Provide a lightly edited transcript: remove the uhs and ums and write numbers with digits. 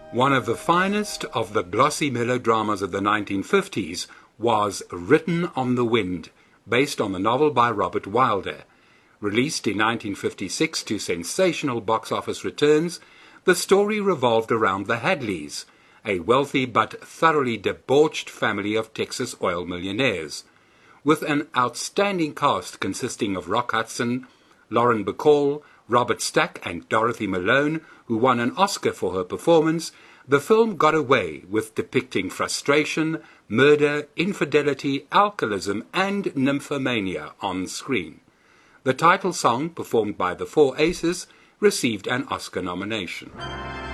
One of the finest of the glossy melodramas of the 1950s was Written on the Wind, based on the novel by Robert Wilder. Released in 1956 to sensational box office returns, the story revolved around the Hadleys, a wealthy but thoroughly debauched family of Texas oil millionaires. With an outstanding cast consisting of Rock Hudson, Lauren Bacall, Robert Stack and Dorothy Malone, who won an Oscar for her performance, the film got away with depicting frustration, murder, infidelity, alcoholism and nymphomania on screen. The title song, performed by the Four Aces, received an Oscar nomination.